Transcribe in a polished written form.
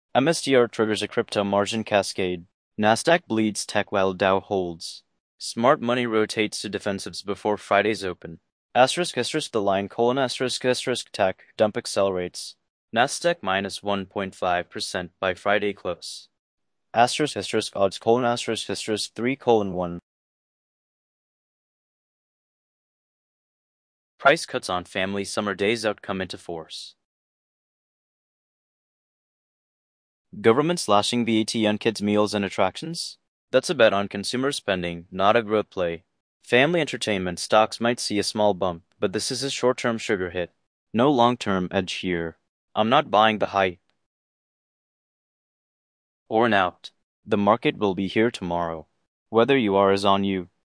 MSTR triggers a crypto margin cascade. Nasdaq bleeds tech while Dow holds. Smart money rotates to defensives before Friday's open. Asterisk asterisk the line colon asterisk asterisk tech dump accelerates. Nasdaq minus 1.5% by Friday close. Asterisk asterisk odds colon asterisk asterisk 3 colon 1. Price cuts on family summer days out come into force. Government slashing VAT on kids' meals and attractions? That's a bet on consumer spending, not a growth play. Family entertainment stocks might see a small bump, but this is a short-term sugar hit. No long-term edge here. I'm not buying the hype. Or out. The market will be here tomorrow. Whether you are is on you.